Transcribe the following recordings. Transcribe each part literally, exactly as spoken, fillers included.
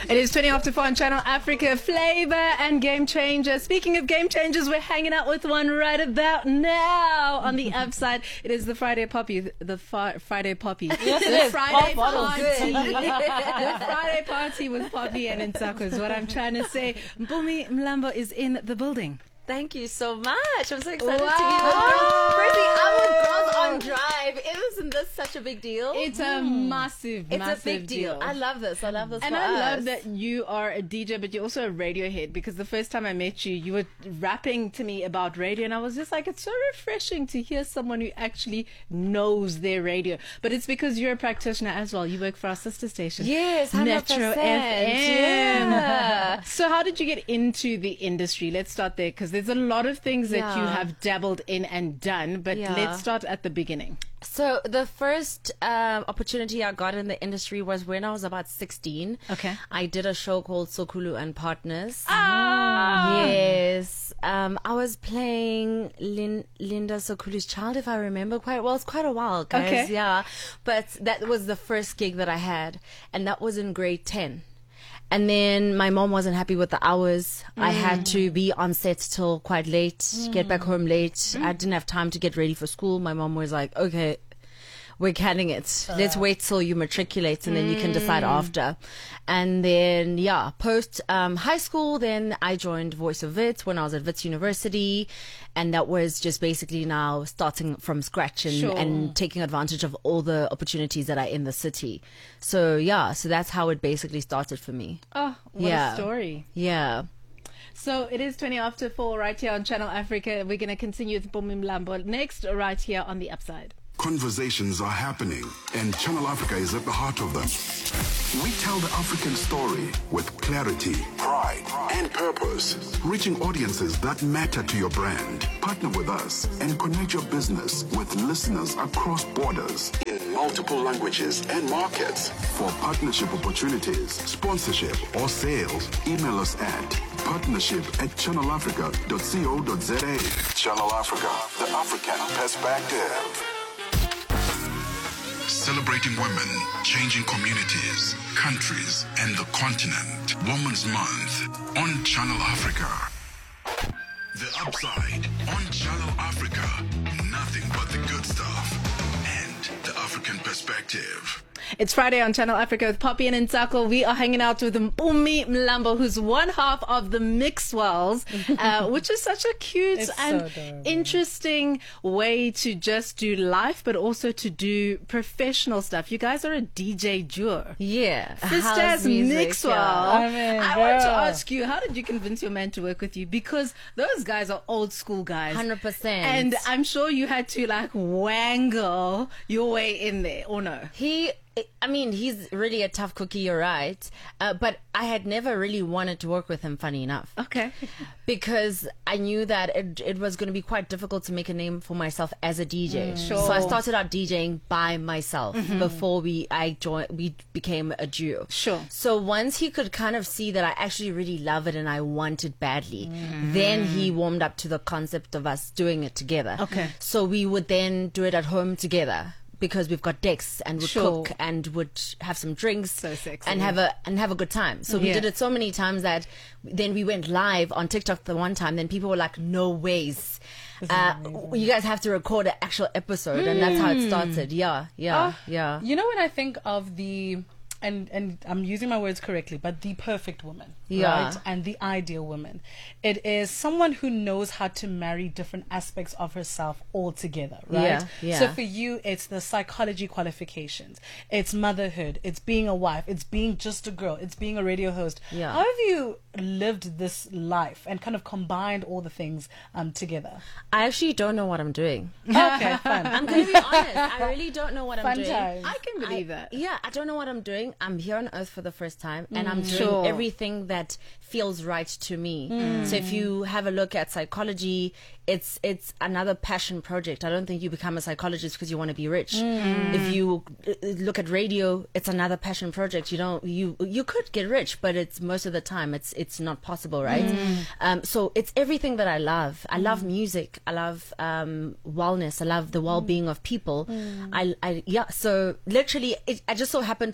It is twenty after four on Channel Africa. Flavor and Game Changer. Speaking of Game Changers, we're hanging out with one right about now on the upside. It is the Friday Poppy. The fi- Friday Poppy. Yes, it the is. Friday Pop party. bottles. The Friday party with Poppy and Nsako is what I'm trying to say. Mpumi Mlambo is in the building. Thank you so much. I'm so excited Wow. to be here. Firstly, I was Girls on Drive. Isn't this such a big deal? It's a massive, It's massive a big deal. I love this. I love this And for I us. love that you are a D J, but you're also a radio head, because the first time I met you, you were rapping to me about radio, and I was just like, it's so refreshing to hear someone who actually knows their radio. But it's because you're a practitioner as well. You work for our sister station. Yes, one hundred percent. Metro F M. Yeah. So how did you get into the industry? Let's start there, because there's a lot of things that you Yeah. have dabbled in and done, but Yeah. let's start at the beginning. So the first um, opportunity I got in the industry was when I was about sixteen. Okay. I did a show called Sokulu and Partners. Ah! Yes. Um, I was playing Lin- Linda Sokulu's child, if I remember quite well. It's quite a while, guys. Okay. Yeah. But that was the first gig that I had, and that was in grade ten. And then my mom wasn't happy with the hours. Mm. I had to be on set till quite late, mm. get back home late. Mm. I didn't have time to get ready for school. My mom was like, okay, we're canning it. Uh. Let's wait till you matriculate and then mm. you can decide after. And then, yeah, post um, high school, then I joined Voice of Wits when I was at Wits University. And that was just basically now starting from scratch and, Sure. and taking advantage of all the opportunities that are in the city. So, yeah, so that's how it basically started for me. Oh, what Yeah. a story. Yeah. So it is twenty after four right here on Channel Africa. We're going to continue with Mpumi Mlambo next right here on the upside. Conversations are happening, and Channel Africa is at the heart of them. We tell the African story with clarity, pride, and purpose, reaching audiences that matter to your brand. Partner with us and connect your business with listeners across borders in multiple languages and markets. For partnership opportunities, sponsorship, or sales, email us at partnership at channel africa dot co dot za. Channel Africa, the African perspective. Celebrating women, changing communities, countries, and the continent. Women's Month on Channel Africa. The Upside on Channel Africa. Nothing but the good stuff and the African perspective. It's Friday on Channel Africa with Poppy and Nsako. We are hanging out with Mpumi Mlambo, who's one half of the Mixwells, uh, which is such a cute It's and so adorable. interesting way to just do life, but also to do professional stuff. You guys are a D J duo. Yeah. Sisters House music, Mixwell. yeah. I mean, I want to girl. ask you, how did you convince your man to work with you? Because those guys are old school guys. one hundred percent. And I'm sure you had to like wangle your way in there, or no? He, I mean, he's really a tough cookie, you're right. Uh, but I had never really wanted to work with him, funny enough. Okay. Because I knew that it, it was going to be quite difficult to make a name for myself as a D J. Sure. So I started out DJing by myself before we I joined. We became a duo. Sure. So once he could kind of see that I actually really love it and I want it badly, then he warmed up to the concept of us doing it together. Okay. So we would then do it at home together, because we've got decks and would Sure. cook and would have some drinks So sexy. and have a and have a good time. So we Yeah. did it so many times that then we went live on TikTok the one time. Then people were like, "No ways, uh, you guys have to record an actual episode," and that's how it started. Yeah, yeah, Oh, yeah. You know when I think of the, and and I'm using my words correctly, but the perfect woman, Yeah. right? And the ideal woman, it is someone who knows how to marry different aspects of herself all together, right? Yeah, yeah. So for you, it's the psychology qualifications, it's motherhood, it's being a wife, it's being just a girl, it's being a radio host. Yeah. How have you lived this life and kind of combined all the things um together? I actually don't know what I'm doing. Okay, fun. I'm gonna be honest. I really don't know what I'm Fun doing. times. I can believe I- that. Yeah, I don't know what I'm doing. I'm here on Earth for the first time, and I'm doing Sure. everything that feels right to me. So if you have a look at psychology, it's it's another passion project. I don't think you become a psychologist because you want to be rich. If you uh, look at radio, it's another passion project. You don't you you could get rich, but it's most of the time it's it's not possible, right? Um, so it's everything that I love. I love music. I love um, wellness. I love the well-being of people. I, I yeah. So literally, it, I just so happened to go,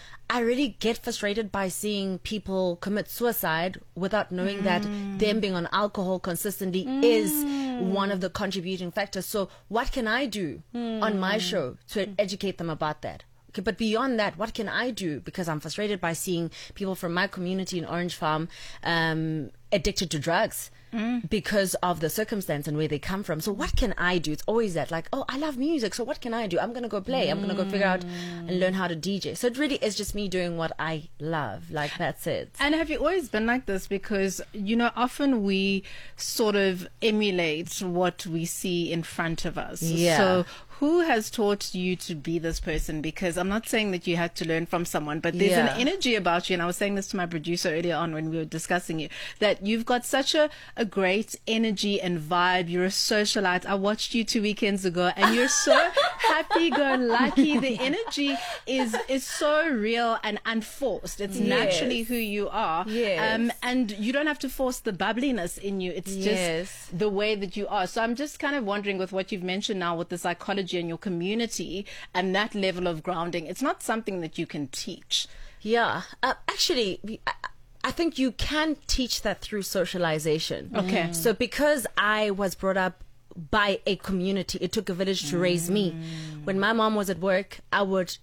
I really get frustrated by seeing people commit suicide without knowing mm. that them being on alcohol consistently mm. is one of the contributing factors. So what can I do mm. on my show to educate them about that? Okay, but beyond that, what can I do? Because I'm frustrated by seeing people from my community in Orange Farm um, addicted to drugs. Mm. Because of the circumstance and where they come from. So what can I do? It's always that, like, oh, I love music, so what can I do? I'm going to go play. I'm going to go figure out and learn how to D J. So it really is just me doing what I love. Like, that's it. And have you always been like this? Because, you know, often we sort of emulate what we see in front of us. Yeah. So who has taught you to be this person? Because I'm not saying that you had to learn from someone, but there's Yeah. an energy about you. And I was saying this to my producer earlier on when we were discussing you, that you've got such a, a great energy and vibe. You're a socialite. I watched you two weekends ago and you're so happy-go-lucky. The energy is, is so real and unforced. It's Yes. naturally who you are. Yes. Um, and you don't have to force the bubbliness in you. It's Yes. just the way that you are. So I'm just kind of wondering with what you've mentioned now with the psychology in your community and that level of grounding, it's not something that you can teach. Yeah. Uh, actually, we- I, I think you can teach that through socialization. Okay. Mm. So because I was brought up by a community, it took a village to raise me. When my mom was at work, I would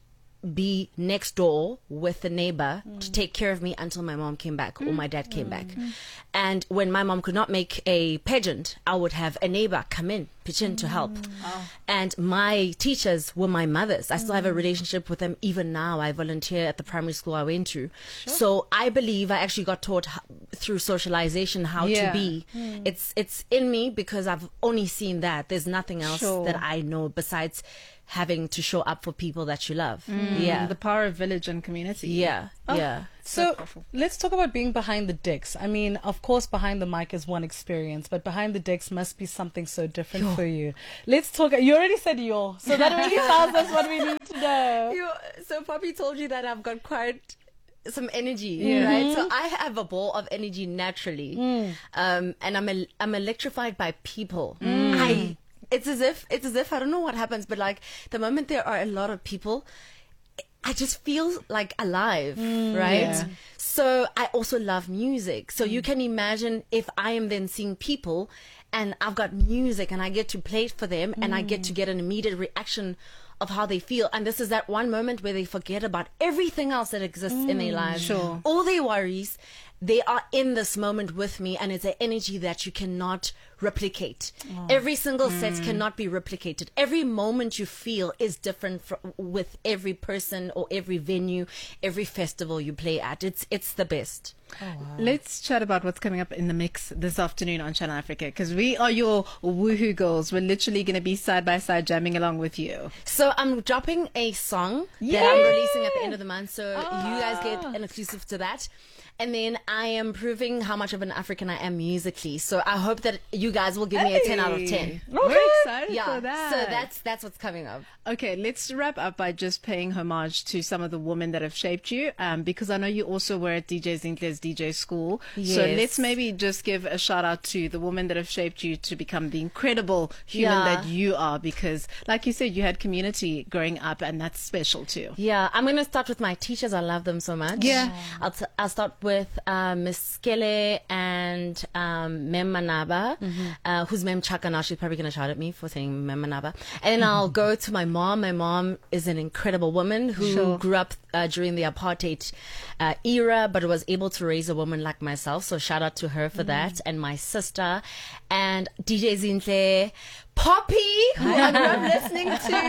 be next door with the neighbor mm. to take care of me until my mom came back or my dad came mm. back. Mm. And when my mom could not make a pageant, I would have a neighbor come in, pitch in mm. to help. Oh. And my teachers were my mothers. I still have a relationship with them even now. I volunteer at the primary school I went to. Sure. So I believe I actually got taught h- through socialization how yeah. to be. Mm. It's it's in me because I've only seen that. There's nothing else sure. that I know besides having to show up for people that you love. Mm, yeah. The power of village and community. Yeah. Oh, yeah. So, so let's talk about being behind the decks. I mean, of course, behind the mic is one experience, but behind the decks must be something so different Yo. for you. Let's talk. You already said yo, so that already tells us what we need to know. Yo, so Poppy told you that I've got quite some energy, Yeah. right? So I have a ball of energy naturally, mm. um, and I'm el- I'm electrified by people. Mm. I. It's as if it's as if I don't know what happens, but like the moment there are a lot of people, I just feel like alive, mm, right? Yeah. So I also love music. So mm. you can imagine if I am then seeing people and I've got music and I get to play it for them mm. and I get to get an immediate reaction of how they feel. And this is that one moment where they forget about everything else that exists mm, in their lives. Sure. All their worries. They are in this moment with me, and it's an energy that you cannot replicate. Oh. Every single mm. set cannot be replicated. Every moment you feel is different for, with every person or every venue, every festival you play at. It's it's the best. Oh, wow. Let's chat about what's coming up in the mix this afternoon on Channel Africa, because we are your woohoo girls. We're literally going to be side by side jamming along with you. So I'm dropping a song Yay! that I'm releasing at the end of the month, so Ah. you guys get an exclusive to that. And then I am proving how much of an African I am musically. So I hope that you guys will give me a ten out of ten. We're excited Yeah, for that. so that's that's what's coming up. Okay, let's wrap up by just paying homage to some of the women that have shaped you, um, because I know you also were at D J Zinhle's D J school. So Yes. let's maybe just give a shout out to the women that have shaped you to become the incredible human Yeah. that you are, because like you said, you had community growing up and that's special too. Yeah, I'm going to start with my teachers. I love them so much. Yeah. I'll, t- I'll start with uh, Miss Skele and um, Mem Manaba, Mm-hmm. uh, who's Mem Chaka now. She's probably going to shout at me for saying Mem Manaba. And then I'll go to my mom. My mom is an incredible woman who Sure. grew up uh, during the apartheid uh, era, but was able to raise a woman like myself. So shout out to her for Mm. that. And my sister and D J Zinhle, Poppy, who I grew up listening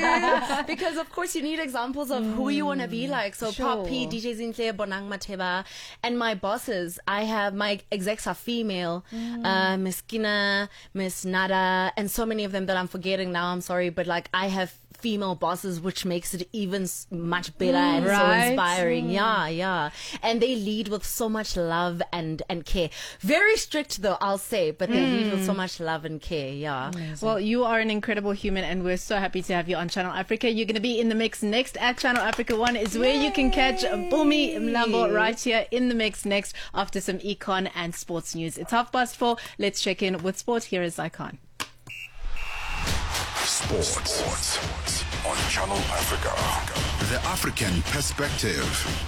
to, because of course you need examples of who you want to be like. So Sure. Poppy, D J Zinhle, Bonang Mateba, and my bosses. I have my execs are female, uh, Miss Kina, Miss Nada, and so many of them that I'm forgetting now. I'm sorry, but like I have female bosses, which makes it even s- much better and so Right. inspiring. Yeah, yeah, and they lead with so much love and and care. Very strict though, I'll say, but they lead with so much love and care. Yeah. Well, you are an incredible human and we're so happy to have you on Channel Africa. You're going to be in the mix next at Channel Africa one is where you can catch Bumi Mlambo right here in the mix next after some econ and sports news. It's half past four. Let's check in with sport. Here is Icon. Sports on Channel Africa. The African Perspective.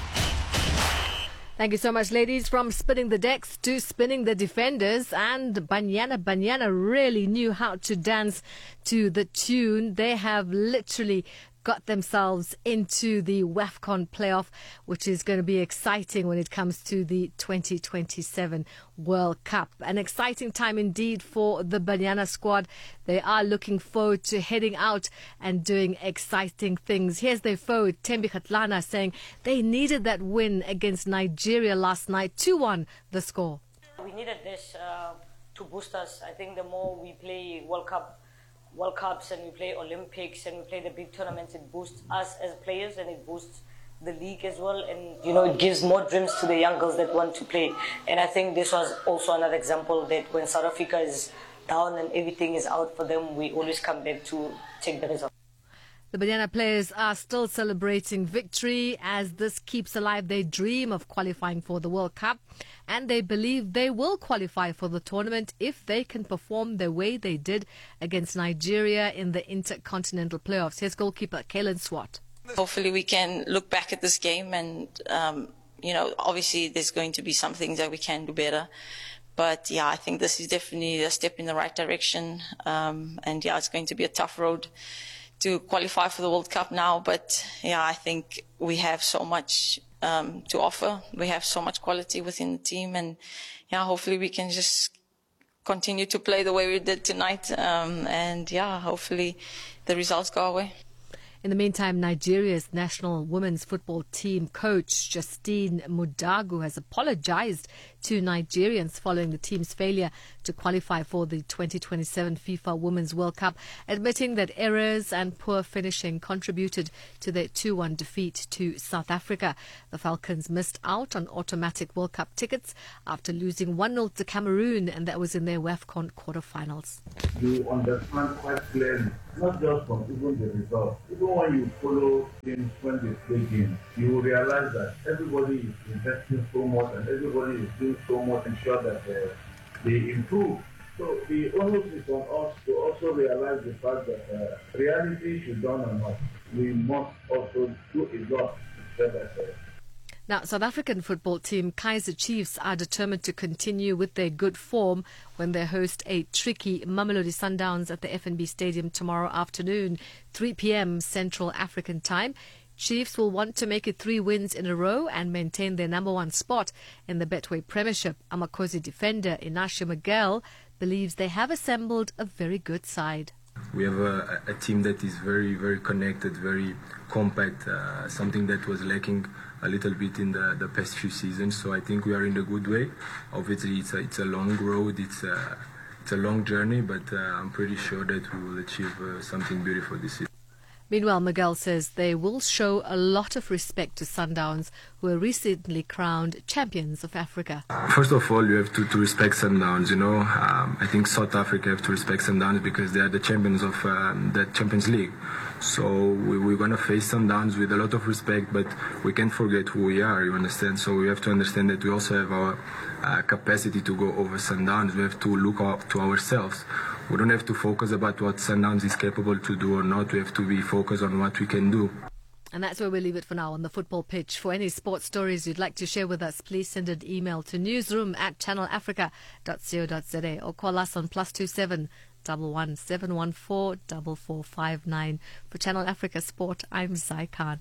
Thank you so much, ladies. From spinning the decks to spinning the defenders. And Banyana Banyana really knew how to dance to the tune. They have literally got themselves into the WAFCON playoff, which is going to be exciting when it comes to the twenty twenty-seven World Cup. An exciting time indeed for the Banyana squad. They are looking forward to heading out and doing exciting things. Here's their forward, Thembi Kgatlana, saying they needed that win against Nigeria last night. two one the score. We needed this uh, to boost us. I think the more we play World Cup World Cups and we play Olympics and we play the big tournaments, it boosts us as players and it boosts the league as well. And, you know, it gives more dreams to the young girls that want to play. And I think this was also another example that when South Africa is down and everything is out for them, we always come back to take the result. The Banyana players are still celebrating victory as this keeps alive their dream of qualifying for the World Cup, and they believe they will qualify for the tournament if they can perform the way they did against Nigeria in the Intercontinental Playoffs. Here's goalkeeper Kaylin Swart. Hopefully we can look back at this game and, um, you know, obviously there's going to be some things that we can do better. But, yeah, I think this is definitely a step in the right direction. Um, and, yeah, it's going to be a tough road to qualify for the World Cup now, but yeah, I think we have so much um, to offer. We have so much quality within the team, and yeah, hopefully we can just continue to play the way we did tonight, um, and yeah, hopefully the results go our way. In the meantime, Nigeria's national women's football team coach Justine Mudagu has apologized to Nigerians following the team's failure to qualify for the twenty twenty-seven FIFA Women's World Cup, admitting that errors and poor finishing contributed to their two one defeat to South Africa. The Falcons missed out on automatic World Cup tickets after losing one nil to Cameroon, and that was in their WAFCON quarterfinals. You understand quite clearly, not just from even the result. Even when you follow teams when they play games, you will realize that everybody is investing so much and everybody is doing so much to ensure that uh, they improve. So the onus is on us to also realize the fact that uh, reality should dawn on us. We must also do a lot to set ourselves. Now, South African football team Kaizer Chiefs are determined to continue with their good form when they host a tricky Mamelodi Sundowns at the F N B Stadium tomorrow afternoon, three p.m. Central African time. Chiefs will want to make it three wins in a row and maintain their number one spot in the Betway Premiership. Amakosi defender Inacio Miguel believes they have assembled a very good side. We have a, a team that is very, very connected, very compact, uh, something that was lacking a little bit in the, the past few seasons. So I think we are in a good way. Obviously, it's a, it's a long road, it's a, it's a long journey, but uh, I'm pretty sure that we will achieve uh, something beautiful this season. Meanwhile, Miguel says they will show a lot of respect to Sundowns, who were recently crowned champions of Africa. First of all, you have to, to respect Sundowns, you know. Um, I think South Africa have to respect Sundowns because they are the champions of um, the Champions League. So we, we're going to face Sundowns with a lot of respect, but we can't forget who we are, you understand? So we have to understand that we also have our uh, capacity to go over Sundowns. We have to look out to ourselves. We don't have to focus about what Sundowns is capable to do or not. We have to be focused on what we can do. And that's where we leave it for now on the football pitch. For any sports stories you'd like to share with us, please send an email to newsroom at channel africa dot co dot za or call us on plus two seven double one seven one four double four five nine. For Channel Africa Sport, I'm Zai Khan.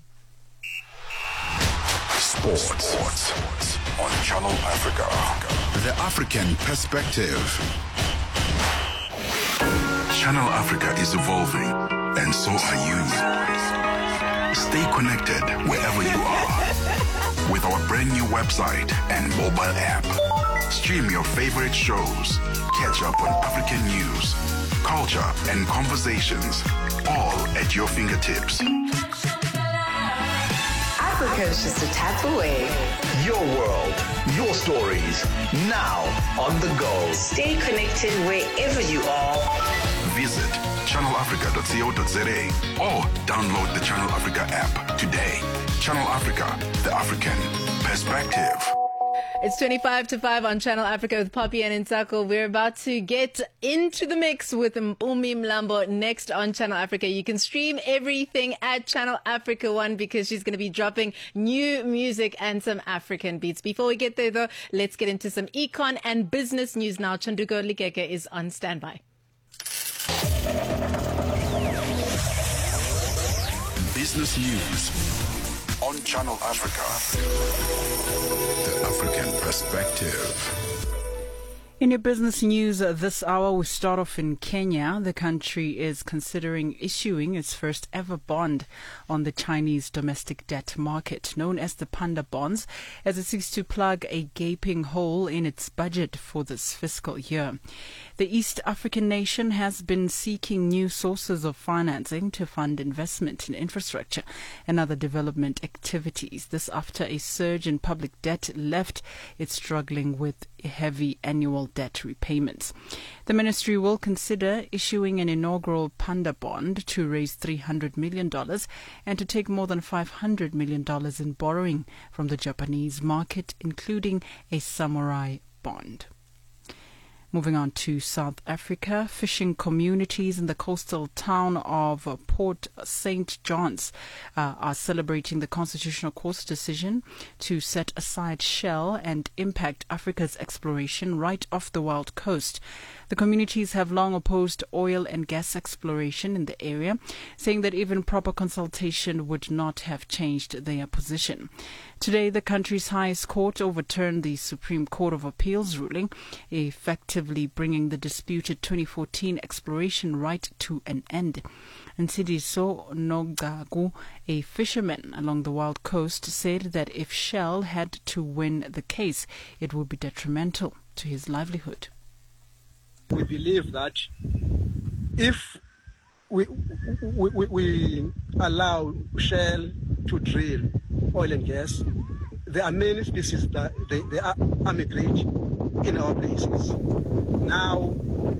Sports. Sports on Channel Africa. The African Perspective. Channel Africa is evolving, and so are you. Stay connected wherever you are with our brand new website and mobile app. Stream your favorite shows, catch up on African news, culture, and conversations, all at your fingertips. Africa is just a tap away. Your world, your stories, now on the go. Stay connected wherever you are. Visit channel africa dot co dot za or download the Channel Africa app today. Channel Africa, the African Perspective. It's twenty-five to five on Channel Africa with Poppy and Insako. We're about to get into the mix with Mpumi Mlambo next on Channel Africa. You can stream everything at Channel Africa one because she's going to be dropping new music and some African beats. Before we get there, though, let's get into some econ and business news now. Chanduko Likeke is on standby. Business news on Channel Africa. The African perspective. In your business news uh, this hour, we start off in Kenya. The country is considering issuing its first ever bond on the Chinese domestic debt market, known as the Panda Bonds, as it seeks to plug a gaping hole in its budget for this fiscal year. The East African nation has been seeking new sources of financing to fund investment in infrastructure and other development activities. This after a surge in public debt left it struggling with heavy annual debt repayments. The ministry will consider issuing an inaugural Panda bond to raise three hundred million dollars and to take more than five hundred million dollars in borrowing from the Japanese market, including a samurai bond. Moving on to South Africa, fishing communities in the coastal town of Port Saint John's uh, are celebrating the Constitutional Court's decision to set aside Shell and Impact Africa's exploration right off the Wild Coast. The communities have long opposed oil and gas exploration in the area, saying that even proper consultation would not have changed their position. Today, the country's highest court overturned the Supreme Court of Appeals ruling, effectively bringing the disputed twenty fourteen exploration right to an end. Nsidiso Nogagu, a fisherman along the Wild Coast, said that if Shell had to win the case, it would be detrimental to his livelihood. We believe that if we, we, we, we allow Shell to drill oil and gas, there are many species that they, they are migrate in our places. Now,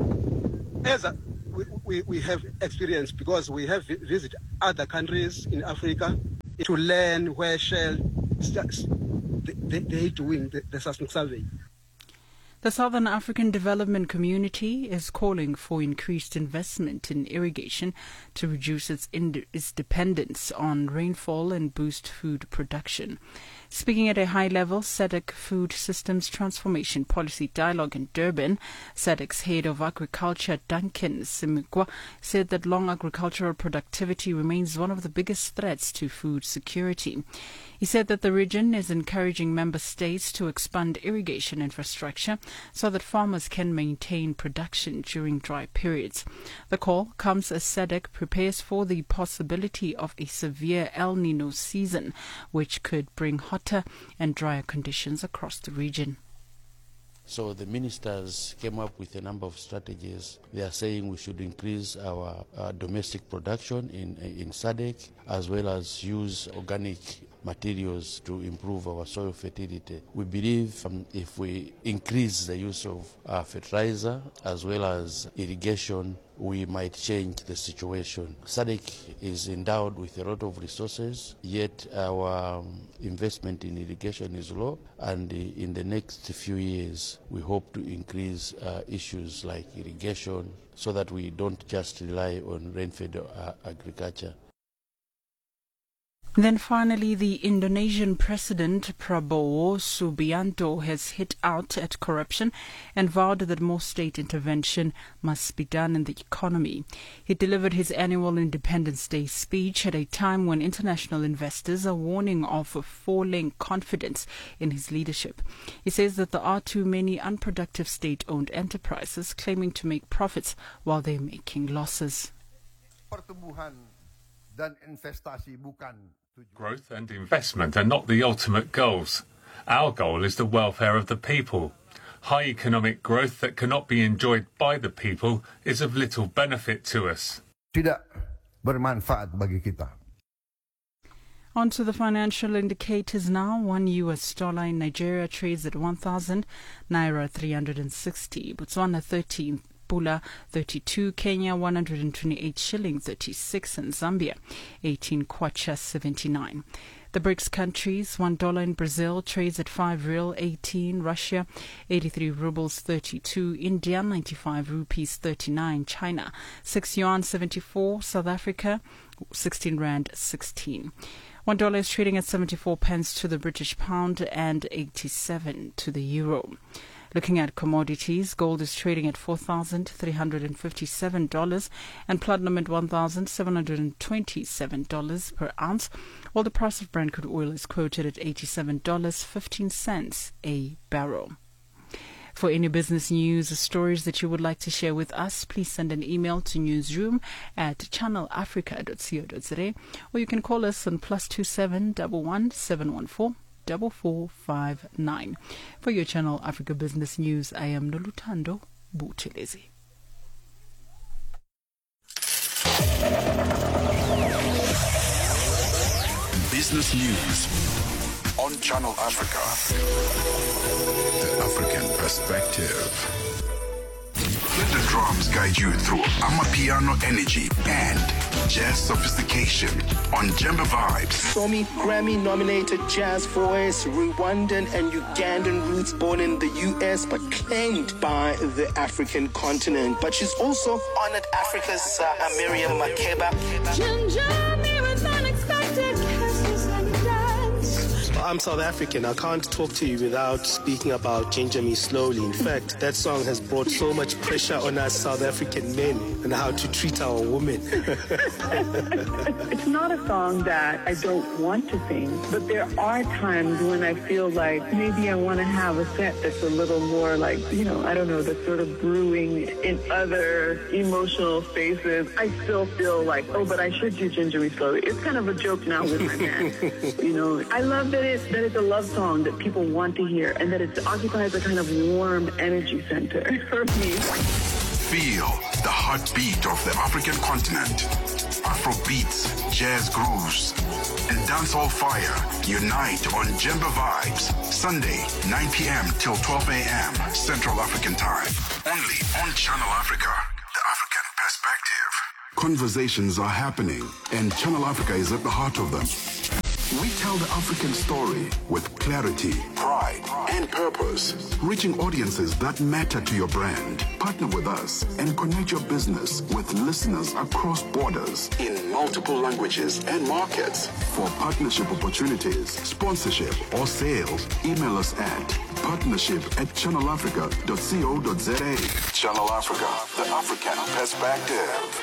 as a, we, we, we have experience because we have visited other countries in Africa to learn where Shell starts, they, they doing the, the seismic survey. The Southern African Development Community is calling for increased investment in irrigation to reduce its, ind- its dependence on rainfall and boost food production. Speaking at a high level S A D C Food Systems Transformation Policy Dialogue in Durban, S A D C's head of agriculture, Duncan Simikwa, said that long agricultural productivity remains one of the biggest threats to food security. He said that the region is encouraging member states to expand irrigation infrastructure so that farmers can maintain production during dry periods. The call comes as S A D C prepares for the possibility of a severe El Nino season, which could bring hotter and drier conditions across the region. So the ministers came up with a number of strategies. They are saying we should increase our uh, domestic production in, in S A D C, as well as use organic materials to improve our soil fertility. We believe um, if we increase the use of uh, fertilizer as well as irrigation, we might change the situation. S A D C is endowed with a lot of resources, yet our um, investment in irrigation is low, and uh, in the next few years we hope to increase uh, issues like irrigation so that we don't just rely on rain-fed uh, agriculture. Then finally, the Indonesian President Prabowo Subianto has hit out at corruption and vowed that more state intervention must be done in the economy. He delivered his annual Independence Day speech at a time when international investors are warning of falling confidence in his leadership. He says that there are too many unproductive state-owned enterprises claiming to make profits while they're making losses. Growth and investment are not the ultimate goals. Our goal is the welfare of the people. High economic growth that cannot be enjoyed by the people is of little benefit to us. Tidak bermanfaat bagi kita. On to the financial indicators now. One U S dollar in Nigeria trades at one thousand Naira three hundred sixty, Botswana thirteen, Pula thirty-two, Kenya one hundred twenty-eight shilling thirty-six, and Zambia eighteen kwacha seventy-nine. The BRICS countries, one dollar in Brazil trades at five real eighteen, Russia eighty-three rubles thirty-two, India ninety-five rupees thirty-nine, China six yuan seventy-four, South Africa sixteen rand sixteen. One dollar is trading at seventy-four pence to the British pound and eighty-seven to the euro. Looking at commodities, gold is trading at four thousand three hundred fifty-seven dollars and platinum at one thousand seven hundred twenty-seven dollars per ounce, while the price of Brent crude oil is quoted at eighty-seven dollars and fifteen cents a barrel. For any business news or stories that you would like to share with us, please send an email to newsroom at channel africa dot co dot za, or you can call us on plus two seven one one seven one four four four five nine. For your Channel Africa Business News, I am Nolutando Buthelezi. Business News on Channel Africa. The African Perspective. Let the drums guide you through Amapiano energy and jazz sophistication on Jemba Vibes. Somi Grammy-nominated jazz voice, Rwandan and Ugandan roots, born in the U S but claimed by the African continent. But she's also honored Africa's uh, Miriam Makeba. I'm South African. I can't talk to you without speaking about Ginger Me Slowly. In fact, that song has brought so much pressure on us South African men and how to treat our women. It's not a song that I don't want to sing, but there are times when I feel like maybe I want to have a set that's a little more like, you know, I don't know, that's sort of brewing in other emotional spaces. I still feel like, oh, but I should do Ginger Me Slowly. It's kind of a joke now with my man. You know, I love that it's that it's a love song that people want to hear and that it occupies a kind of warm energy center for me. Feel the heartbeat of the African continent. Afro beats, jazz grooves, and dancehall fire unite on Jemba Vibes. Sunday, nine p.m. till twelve a.m. Central African Time. Only on Channel Africa, the African Perspective. Conversations are happening, and Channel Africa is at the heart of them. We tell the African story with clarity, pride, and purpose, reaching audiences that matter to your brand. Partner with us and connect your business with listeners across borders in multiple languages and markets. For partnership opportunities, sponsorship, or sales, email us at partnership at channel africa dot co dot za. Channel Africa, the African Perspective.